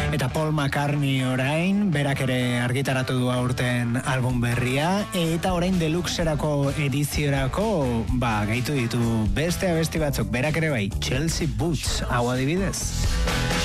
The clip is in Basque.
Eta Paul McCartney orain, berak ere argitaratu du aurten album berria, eta orain deluxerako ediziorako, gehitu ditu beste abesti batzuk, berak ere bai, Chelsea Boots, hau adibidez.